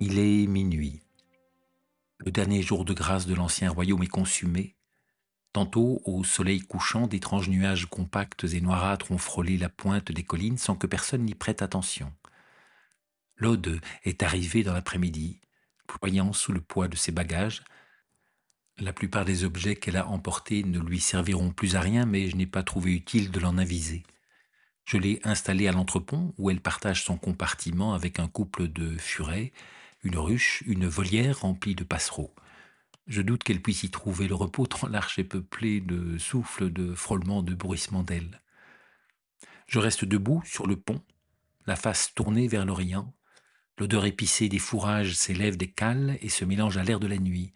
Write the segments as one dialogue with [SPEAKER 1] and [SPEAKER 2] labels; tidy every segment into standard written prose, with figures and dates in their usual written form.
[SPEAKER 1] Il est minuit. Le dernier jour de grâce de l'ancien royaume est consumé. Tantôt, au soleil couchant, d'étranges nuages compacts et noirâtres ont frôlé la pointe des collines sans que personne n'y prête attention. L'Aude est arrivée dans l'après-midi, ployant sous le poids de ses bagages. La plupart des objets qu'elle a emportés ne lui serviront plus à rien, mais je n'ai pas trouvé utile de l'en aviser. Je l'ai installée à l'entrepont, où elle partage son compartiment avec un couple de furets, une ruche, une volière remplie de passereaux. Je doute qu'elle puisse y trouver le repos tant l'arche est peuplée de souffles, de frôlements, de bruissements d'ailes. Je reste debout sur le pont, la face tournée vers l'Orient. L'odeur épicée des fourrages s'élève des cales et se mélange à l'air de la nuit.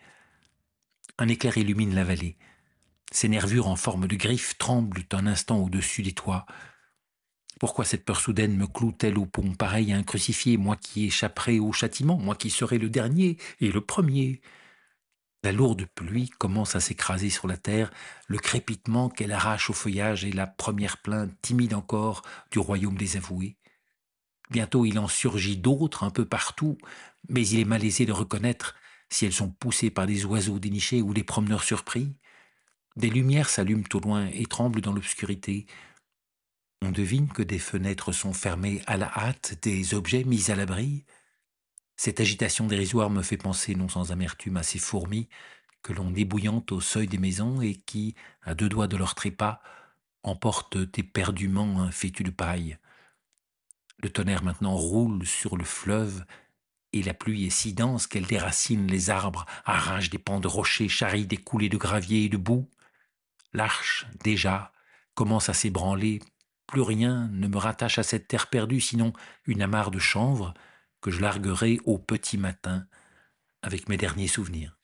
[SPEAKER 1] Un éclair illumine la vallée. Ses nervures en forme de griffes tremblent un instant au-dessus des toits. Pourquoi cette peur soudaine me cloue-t-elle au pont pareil à un crucifié, moi qui échapperai au châtiment, moi qui serai le dernier et le premier? La lourde pluie commence à s'écraser sur la terre, le crépitement qu'elle arrache au feuillage est la première plainte timide encore du royaume des avoués. Bientôt il en surgit d'autres un peu partout, mais il est malaisé de reconnaître si elles sont poussées par des oiseaux dénichés ou des promeneurs surpris. Des lumières s'allument au loin et tremblent dans l'obscurité. On devine que des fenêtres sont fermées à la hâte, des objets mis à l'abri. Cette agitation dérisoire me fait penser, non sans amertume, à ces fourmis que l'on ébouillante au seuil des maisons et qui, à deux doigts de leur trépas, emportent éperdument un fétu de paille. Le tonnerre maintenant roule sur le fleuve et la pluie est si dense qu'elle déracine les arbres, arrache des pans de rochers, charrie des coulées de gravier et de boue. L'arche, déjà, commence à s'ébranler. Plus rien ne me rattache à cette terre perdue, sinon une amarre de chanvre que je larguerai au petit matin avec mes derniers souvenirs.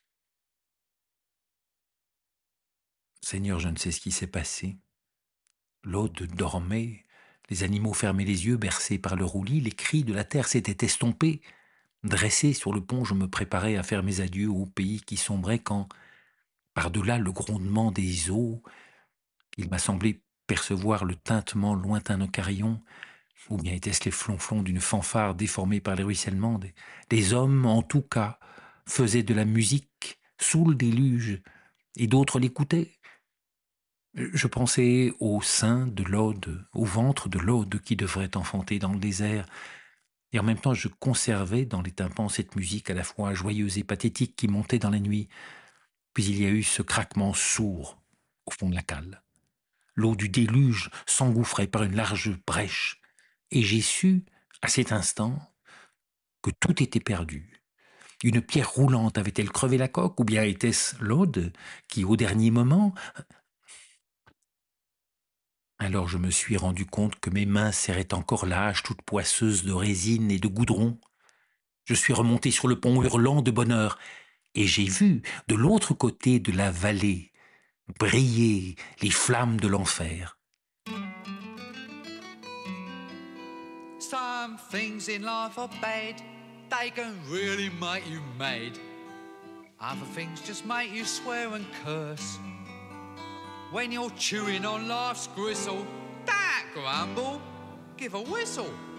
[SPEAKER 1] Seigneur, je ne sais ce qui s'est passé. L'Aude dormait, les animaux fermaient les yeux, bercés par le roulis, les cris de la terre s'étaient estompés. Dressé sur le pont, je me préparais à faire mes adieux au pays qui sombrait quand, par-delà le grondement des eaux, il m'a semblé percevoir le tintement lointain d'un carillon, ou bien étaient-ce les flonflons d'une fanfare déformée par les ruissellements des hommes, en tout cas, faisaient de la musique sous le déluge, et d'autres l'écoutaient. Je pensais au sein de l'Aude, au ventre de l'Aude qui devrait enfanter dans le désert, et en même temps je conservais dans les tympans cette musique à la fois joyeuse et pathétique qui montait dans la nuit. Puis il y a eu ce craquement sourd au fond de la cale. L'eau du déluge s'engouffrait par une large brèche, et j'ai su, à cet instant, que tout était perdu. Une pierre roulante avait-elle crevé la coque, ou bien était-ce l'Aude qui, au dernier moment... Alors je me suis rendu compte que mes mains serraient encore l'âge toute poisseuse de résine et de goudron. Je suis remonté sur le pont hurlant de bonheur, et j'ai vu, de l'autre côté de la vallée, briller les flammes de l'enfer.
[SPEAKER 2] Some things in life are bad, they can really make you mad. Other things just make you swear and curse. When you're chewing on life's gristle, don't grumble, give a whistle.